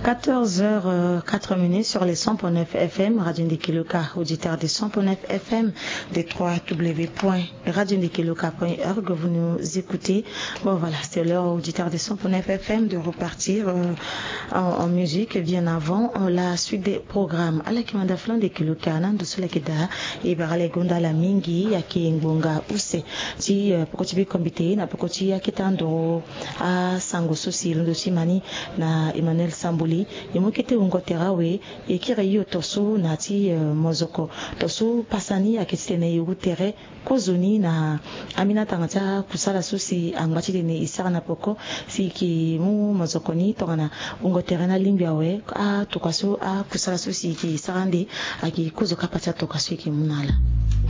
14h04 sur les 100.9 FM, Radio Ndikiluka, auditeur des 100.9 FM, des 3w.radiondikiluka.org, vous nous écoutez. Bon voilà, c'est l'heure auditeur des 100.9 FM de repartir en musique bien avant la suite des programmes. À la Kimanda Flan de Kiluka, Nando Solekida, et Barale Gonda la Mingi, Yaki Ngonga Use, si Pokotibi Kombite, na Pokoti Yakitando, a Sango Sosi, Londosimani, na Emmanuel Sambuli, Yemokete Ungoterawe, et Kirayo Tosu, Nati Mozoko, Tosu Pasani, Akistene Yutere, Kozuni, na Amina Tangata, Kusala Sosi, Angati de Isarana Poko, si ki mu Mozokoni, Torana, Ungoterana Limbiawe, a Tokaso, a Kusala Sosi, ki Sarandi, a ki Kuzoka Pacha Tokasu ki Munala.